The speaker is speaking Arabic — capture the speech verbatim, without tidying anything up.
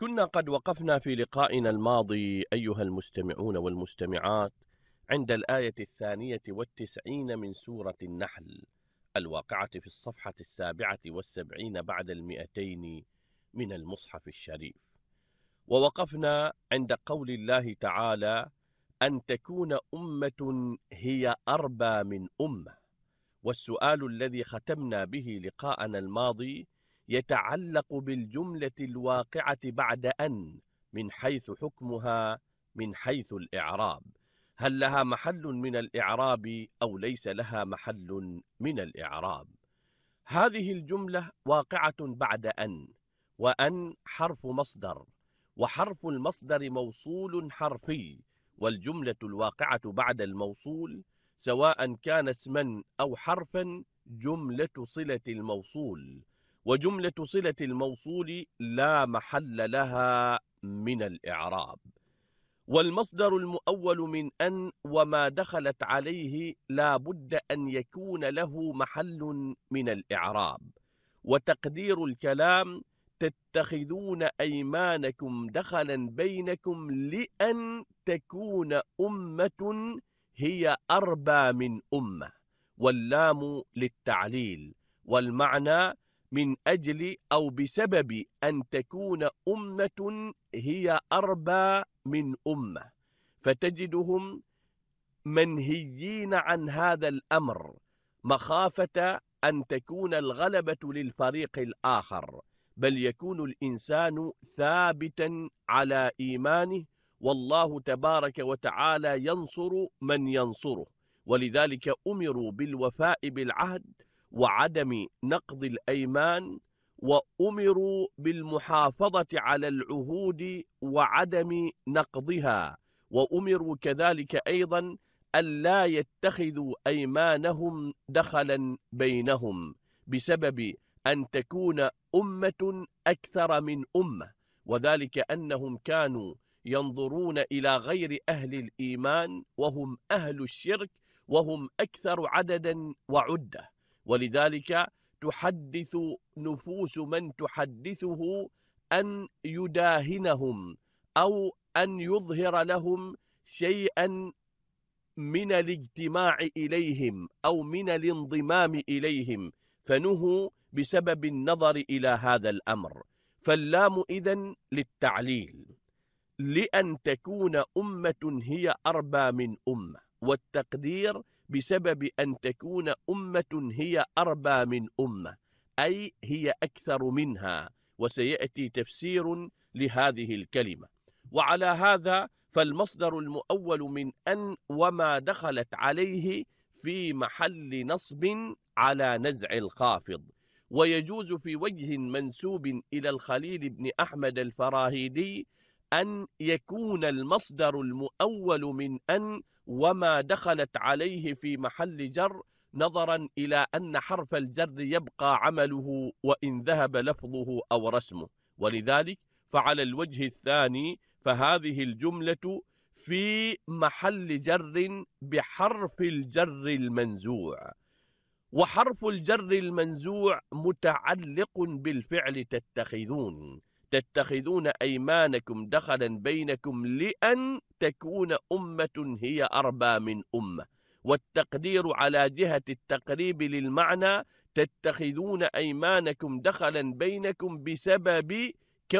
كنا قد وقفنا في لقائنا الماضي أيها المستمعون والمستمعات عند الآية الثانية والتسعين من سورة النحل الواقعة في الصفحة السابعة والسبعين بعد المئتين من المصحف الشريف، ووقفنا عند قول الله تعالى: أن تكون أمة هي أربى من أمة. والسؤال الذي ختمنا به لقاءنا الماضي يتعلق بالجملة الواقعة بعد أن، من حيث حكمها من حيث الإعراب، هل لها محل من الإعراب أو ليس لها محل من الإعراب؟ هذه الجملة واقعة بعد أن، وأن حرف مصدر، وحرف المصدر موصول حرفي، والجملة الواقعة بعد الموصول سواء كان اسما أو حرفا جملة صلة الموصول، وجملة صلة الموصول لا محل لها من الإعراب. والمصدر المؤول من أن وما دخلت عليه لا بد أن يكون له محل من الإعراب، وتقدير الكلام: تتخذون أيمانكم دخلا بينكم لأن تكون أمة هي أربى من أمة، واللام للتعليل، والمعنى من أجل أو بسبب أن تكون أمة هي أربى من أمة، فتجدهم منهيين عن هذا الأمر مخافة أن تكون الغلبة للفريق الآخر، بل يكون الإنسان ثابتا على إيمانه، والله تبارك وتعالى ينصر من ينصره، ولذلك أمروا بالوفاء بالعهد وعدم نقض الأيمان، وأمروا بالمحافظة على العهود وعدم نقضها، وأمروا كذلك أيضا ألا يتخذوا أيمانهم دخلا بينهم بسبب أن تكون أمة أكثر من أمة، وذلك أنهم كانوا ينظرون إلى غير أهل الإيمان وهم أهل الشرك، وهم أكثر عددا وعدة، ولذلك تحدث نفوس من تحدثه أن يداهنهم أو أن يظهر لهم شيئا من الاجتماع إليهم أو من الانضمام إليهم، فنهوا بسبب النظر إلى هذا الأمر. فاللام إذن للتعليل، لأن تكون أمة هي أربى من أمة، والتقدير بسبب أن تكون أمة هي أربى من أمة، أي هي أكثر منها، وسيأتي تفسير لهذه الكلمة. وعلى هذا فالمصدر المؤول من أن وما دخلت عليه في محل نصب على نزع الخافض، ويجوز في وجه منسوب إلى الخليل بن أحمد الفراهيدي أن يكون المصدر المؤول من أن وما دخلت عليه في محل جر، نظرا إلى أن حرف الجر يبقى عمله وإن ذهب لفظه أو رسمه، ولذلك فعلى الوجه الثاني فهذه الجملة في محل جر بحرف الجر المنزوع، وحرف الجر المنزوع متعلق بالفعل تتخذون تتخذون أيمانكم دخلا بينكم لأن تكون أمة هي أربى من أمة، والتقدير على جهة التقريب للمعنى: تتخذون أيمانكم دخلا بينكم بسبب